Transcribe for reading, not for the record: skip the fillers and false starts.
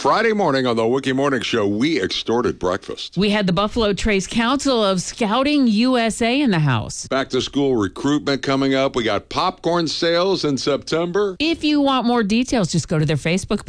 Friday morning on the Wiki Morning Show, we extorted breakfast. We had the Buffalo Trace Council of Scouting USA in the house. Back to school recruitment coming up. We got popcorn sales in September. If you want more details, just go to their Facebook page.